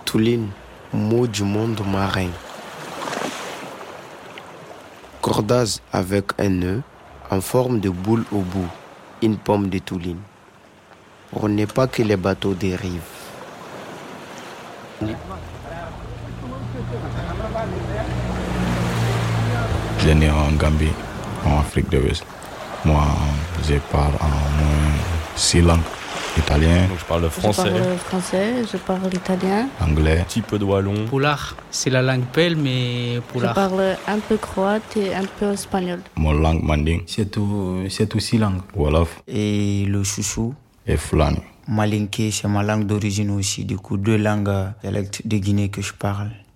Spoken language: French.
Touline, mot du monde marin. Cordage avec un nœud en forme de boule au bout, une pomme de touline. Pour ne pas que les bateaux dérivent. Je suis né en Gambie, en Afrique de l'Ouest. Moi, je parle en moins 6 langues. Italien. Donc je parle français. Je parle français, je parle italien. Anglais. Un petit peu de wallon. Poulard, c'est la langue pelle, mais poulard. Je parle un peu croate et un peu espagnol. Mon langue manding. C'est tout 6 langues. Wolof. Et le chouchou. Et Fulani. Malinké, c'est ma langue d'origine aussi. Du coup, 2 langues dialectes de Guinée que je parle.